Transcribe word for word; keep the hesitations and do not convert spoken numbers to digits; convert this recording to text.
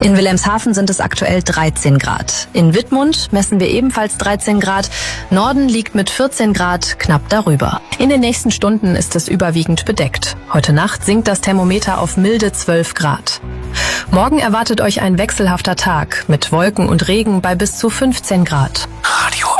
In Wilhelmshaven sind es aktuell dreizehn Grad. In Wittmund messen wir ebenfalls dreizehn Grad. Norden liegt mit vierzehn Grad knapp darüber. In den nächsten Stunden ist es überwiegend bedeckt. Heute Nacht sinkt das Thermometer auf milde zwölf Grad. Morgen erwartet euch ein wechselhafter Tag mit Wolken und Regen bei bis zu fünfzehn Grad. Radio